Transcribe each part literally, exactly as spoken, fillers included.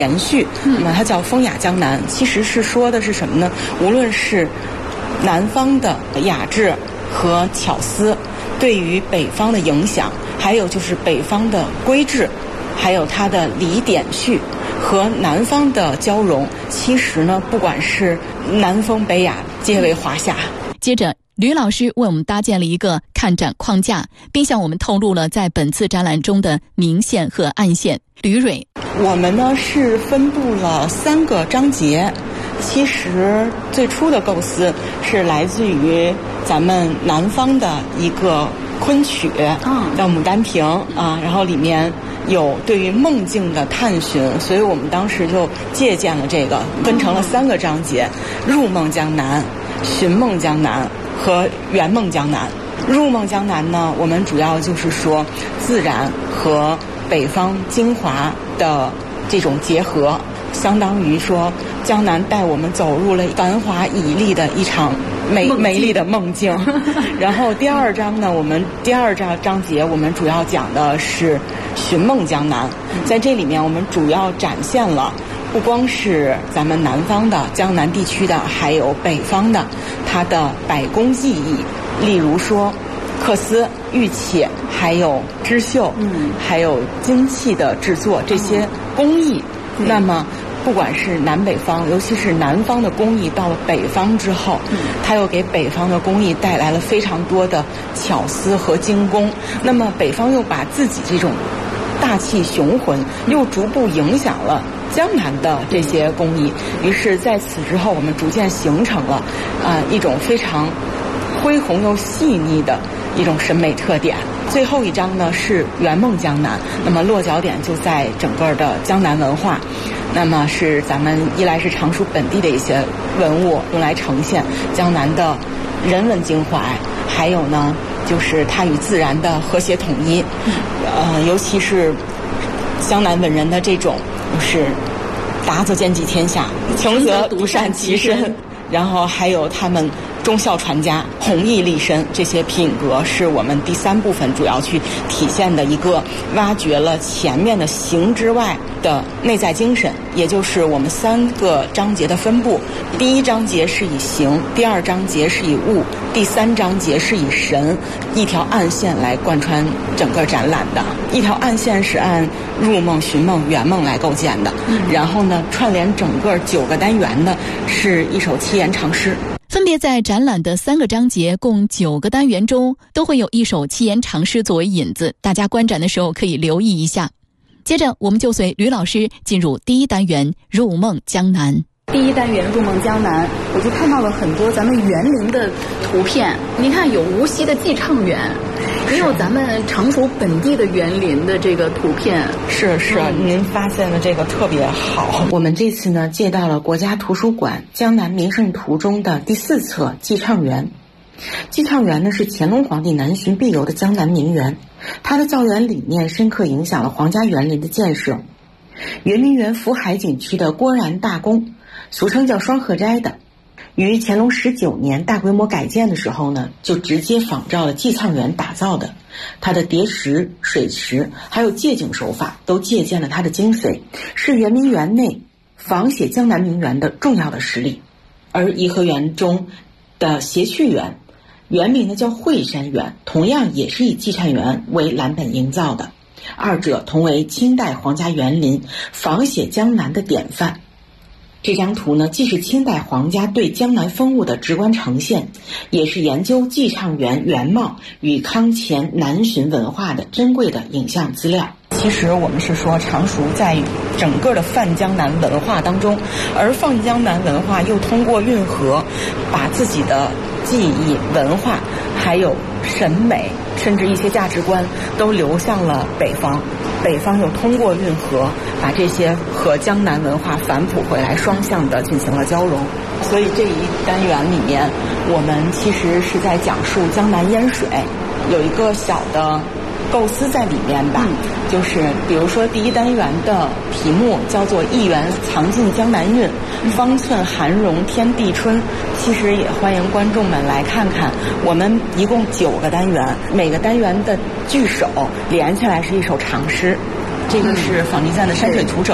延续，那么它叫风雅江南，其实是说的是什么呢？无论是南方的雅致和巧思对于北方的影响，还有就是北方的规制，还有它的礼典序和南方的交融，其实呢，不管是南风北雅，皆为华夏。 接着吕老师为我们搭建了一个看展框架，并向我们透露了在本次展览中的明线和暗线。吕蕊， 我们呢是分布了三个章节，其实最初的构思是来自于咱们南方的一个昆曲，叫《牡丹亭》啊，然后里面有对于梦境的探寻，所以我们当时就借鉴了这个，分成了三个章节：入梦江南、寻梦江南和圆梦江南。入梦江南呢，我们主要就是说自然和北方精华的这种结合，相当于说江南带我们走入了繁华绮丽的一场美美丽的梦境。然后第二章呢，我们第二章章节我们主要讲的是寻梦江南，在这里面我们主要展现了不光是咱们南方的江南地区的，还有北方的它的百工技艺，例如说缂丝、玉器，还有织绣，嗯，还有金器的制作，这些工艺。嗯、那么不管是南北方，尤其是南方的工艺到了北方之后，嗯，它又给北方的工艺带来了非常多的巧思和精工。那么北方又把自己这种大气雄浑，又逐步影响了江南的这些工艺。于是在此之后，我们逐渐形成了啊、呃、一种非常恢宏又细腻的一种审美特点。最后一章呢是圆梦江南，那么落脚点就在整个的江南文化，那么是咱们一来是常熟本地的一些文物用来呈现江南的人文精华，还有呢就是它与自然的和谐统一，呃，尤其是江南文人的这种就是达则兼济天下，穷则独善其身，然后还有他们忠孝传家、弘毅立身，这些品格是我们第三部分主要去体现的一个挖掘了前面的形之外的内在精神，也就是我们三个章节的分布。第一章节是以形，第二章节是以物，第三章节是以神，一条暗线来贯穿整个展览的。一条暗线是按入梦、寻梦、圆梦来构建的，嗯、然后呢，串联整个九个单元的是一首七言长诗。 分别在展览的三个章节共九个单元中，都会有一首七言长诗作为引子，大家观展的时候可以留意一下。接着我们就随吕老师进入第一单元入梦江南。 第一单元入梦江南，我就看到了很多咱们园林的图片。您看，有无锡的寄畅园，也有咱们常熟本地的园林的这个图片。 是是、嗯，您发现的这个特别好。我们这次呢借到了国家图书馆《江南名胜图》中的第四册寄畅园。寄畅园呢是乾隆皇帝南巡必游的江南名园，它的造园理念深刻影响了皇家园林的建设。圆明园福海景区的郭然大宫，俗称叫双鹤斋的，于乾隆十九年大规模改建的时候呢，就直接仿照了寄畅园打造的，它的叠石、水池还有借景手法都借鉴了它的精髓，是圆明园内仿写江南名园的重要的实例。而颐和园中的谐趣园原名呢叫惠山园，同样也是以寄畅园为蓝本营造的，二者同为清代皇家园林仿写江南的典范。这张图呢，既是清代皇家对江南风物的直观呈现，也是研究寄畅园原貌与康乾南巡文化的珍贵的影像资料。其实我们是说常熟在整个的泛江南文化当中，而泛江南文化又通过运河把自己的记忆、文化还有审美甚至一些价值观都流向了北方，北方又通过运河把这些和江南文化反哺回来，双向的进行了交融。所以这一单元里面我们其实是在讲述江南烟水，有一个小的构思在里面吧，就是比如说第一单元的题目叫做一园藏进江南韵，方寸含容天地春。其实也欢迎观众们来看看，我们一共九个单元，每个单元的句首连起来是一首长诗。这个是坊地赞的山水图轴，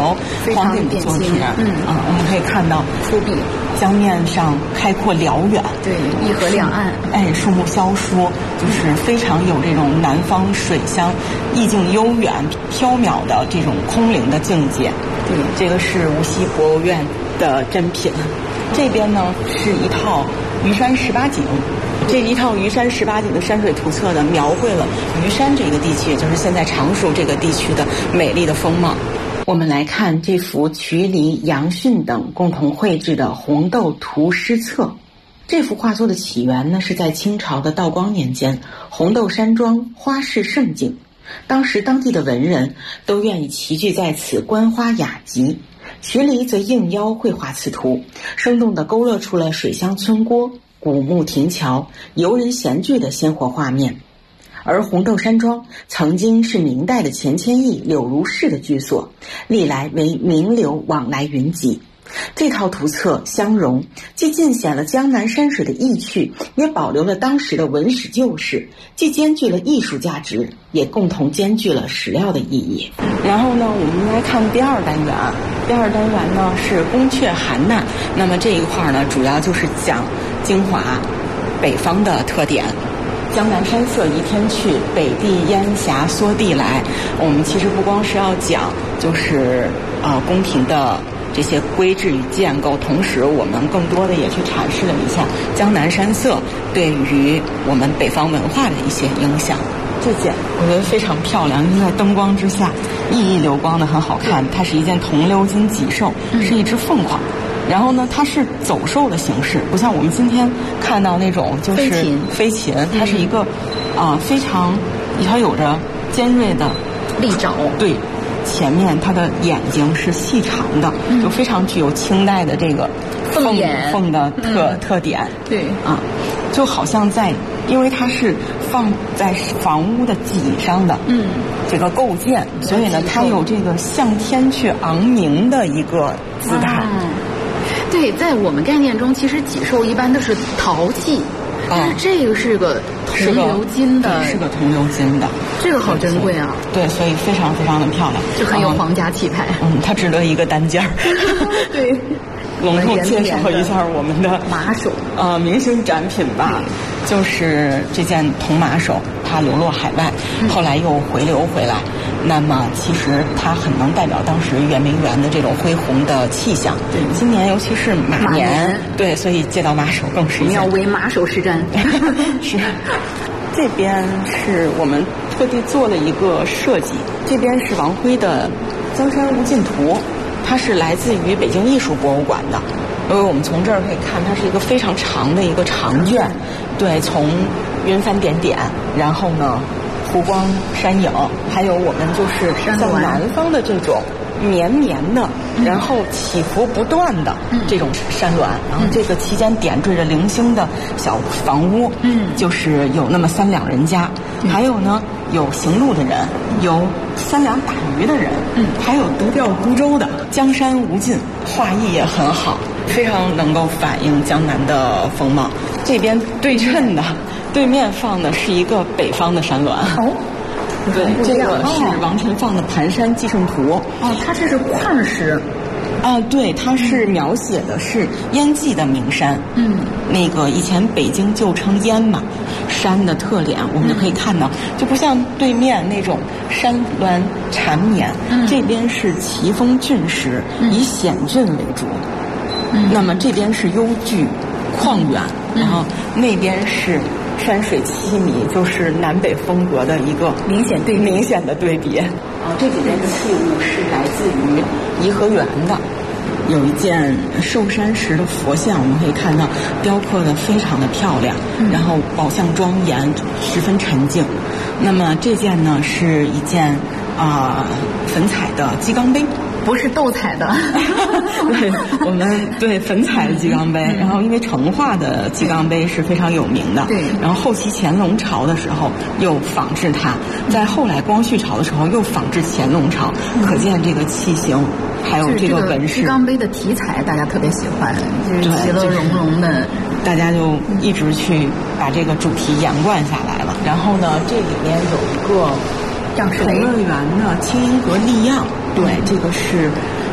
黄顶的作品， 嗯啊，我们可以看到粗鄙， 江面上开阔辽远， 对，一河两岸， 哎，树木萧疏，就是非常有这种南方水乡意境悠远、缥缈的这种空灵的境界。 对， 这个是无锡博物院的珍品。这边呢是一套虞山十八景，这一套虞山十八景的山水图册呢，描绘了虞山这个地区，也就是现在常熟这个地区的美丽的风貌。我们来看这幅瞿离、杨训等共同绘制的《红豆图诗册》。这幅画作的起源呢，是在清朝的道光年间，红豆山庄花市盛景，当时当地的文人都愿意齐聚在此观花雅集。瞿离则应邀绘画此图，生动地勾勒出了水乡村郭、古木亭桥、游人闲聚的鲜活画面。而红豆山庄曾经是明代的钱谦益、柳如是的居所，历来为名流往来云集。这套图册相融，既尽显了江南山水的意趣，也保留了当时的文史旧事，既兼具了艺术价值，也共同兼具了史料的意义。然后呢，我们来看第二单元，第二单元呢是宫阙寒纳，那么这一块呢主要就是讲京华北方的特点。江南山色移天去，北地烟霞缩地来。我们其实不光是要讲就是呃宫廷的这些规制与建构，同时我们更多的也去阐释了一下江南山色对于我们北方文化的一些影响。这件我觉得非常漂亮，因为在灯光之下熠熠流光的很好看。它是一件铜鎏金脊兽，是一只凤凰。然后呢，它是走兽的形式，不像我们今天看到那种就是飞禽， 飞禽它是一个啊、呃、非常，它有着尖锐的利爪， 对，前面它的眼睛是细长的，嗯、就非常具有清代的这个凤眼凤的特、 嗯、 特点。 对啊，就好像在，因为它是放在房屋的脊上的，嗯，这个构件，所以呢，它有这个向天去昂鸣的一个姿态。 嗯对，在我们概念中，其实脊兽一般都是陶器，但是这个是个铜鎏金的， 是个铜鎏金的， 这个好珍贵啊！ 对，所以非常非常的漂亮， 就很有皇家气派。 嗯，它值得一个单件儿。 对， 隆重介绍一下我们的马首， 呃，明星展品吧，就是这件铜马首，它流落海外， 嗯、 后来又回流回来。那么其实它很能代表当时圆明园的这种恢宏的气象。 对， 今年尤其是马年， 马年对，所以借到马首更是一件。 我们要为马首是瞻。 是，这边是我们特地做了一个设计，这边是王辉的《江山无尽图》，它是来自于北京艺术博物馆的。因为我们从这儿可以看，它是一个非常长的一个长卷，对，从云帆点点，然后呢。湖光山影，还有我们就是在南方的这种绵绵的，嗯、然后起伏不断的这种山峦，嗯、然后这个期间点缀着零星的小房屋，嗯，就是有那么三两人家，嗯、还有呢有行路的人，有三两打鱼的人，嗯，还有独钓孤舟的。江山无尽，画意也很好，非常能够反映江南的风貌。这边对称的。对面放的是一个北方的山峦哦，对，这个是王晨放的《盘山寄圣图》 哦，它这是旷石啊，对，它是描写的是燕蓟的名山，嗯，那个以前北京就称燕嘛，山的特点我们就可以看到，嗯、就不像对面那种山峦缠绵，嗯、这边是奇峰峻石，嗯、以险峻为主，嗯，那么这边是幽距旷远，嗯、然后那边是。山水凄迷，就是南北风格的一个明显对明显的对比。啊，这几件器物是来自于颐和园的，有一件寿山石的佛像，我们可以看到雕刻的非常的漂亮，嗯、然后宝相庄严，十分沉静。那么这件呢是一件啊、呃、粉彩的鸡缸杯。 不是斗彩的， 对，我们对粉彩的鸡缸杯，嗯、然后因为成化的鸡缸杯是非常有名的， 对， 然后后期乾隆朝的时候又仿制它，在后来光绪朝的时候又仿制乾隆朝，嗯、可见这个器型还有这个纹饰。 鸡缸杯的题材大家特别喜欢，就是其乐融融的， 大家就一直去把这个主题延贯下来了。然后呢，这里面有一个。同乐园的青银河立样，对，这个是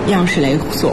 样式雷所